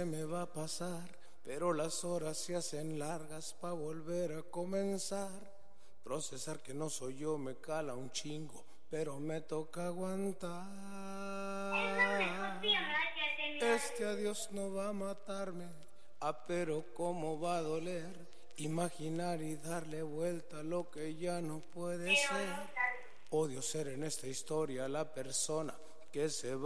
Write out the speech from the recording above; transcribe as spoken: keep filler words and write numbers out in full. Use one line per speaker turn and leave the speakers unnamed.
se me va a pasar, pero las horas se hacen largas pa' volver a comenzar. Procesar que no soy yo me cala un chingo, pero me toca aguantar. Este adiós no va a matarme, ah, pero cómo va a doler. Imaginar y darle vuelta a lo que ya no puede ser. Odio ser en esta historia la persona que se va.